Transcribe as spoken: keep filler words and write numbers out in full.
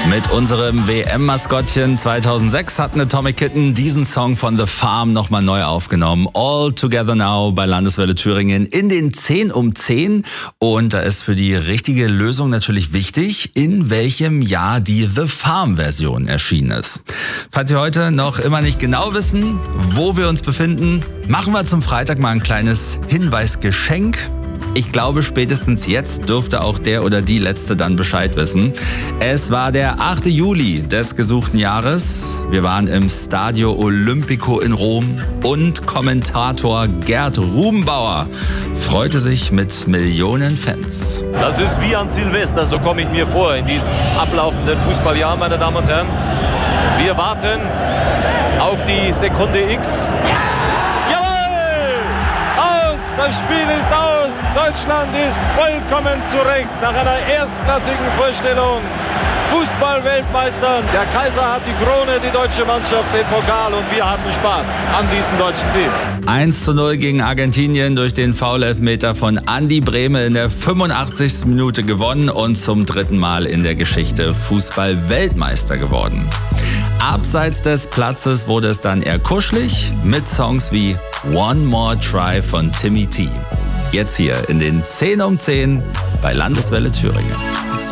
Mit unserem W M-Maskottchen zweitausendsechs hatten Atomic Kitten diesen Song von The Farm nochmal neu aufgenommen. All Together Now bei Landeswelle Thüringen in den zehn um zehn. Und da ist für die richtige Lösung natürlich wichtig, in welchem Jahr die The Farm-Version erschienen ist. Falls Sie heute noch immer nicht genau wissen, wo wir uns befinden, machen wir zum Freitag mal ein kleines Hinweisgeschenk. Ich glaube, spätestens jetzt dürfte auch der oder die Letzte dann Bescheid wissen. Es war der achte Juli des gesuchten Jahres. Wir waren im Stadio Olimpico in Rom und Kommentator Gerd Rubenbauer freute sich mit Millionen Fans. Das ist wie an Silvester, so komme ich mir vor in diesem ablaufenden Fußballjahr, meine Damen und Herren. Wir warten auf die Sekunde X. Jawohl! Aus! Das Spiel ist aus! Deutschland ist vollkommen zurecht nach einer erstklassigen Vorstellung. Fußball-Weltmeister. Der Kaiser hat die Krone, die deutsche Mannschaft den Pokal und wir hatten Spaß an diesem deutschen Team. eins zu null gegen Argentinien durch den Foul-Elfmeter von Andi Brehme in der fünfundachtzigsten Minute gewonnen und zum dritten Mal in der Geschichte Fußball-Weltmeister geworden. Abseits des Platzes wurde es dann eher kuschelig mit Songs wie One More Try von Timmy T. Jetzt hier in den zehn um zehn bei Landeswelle Thüringen.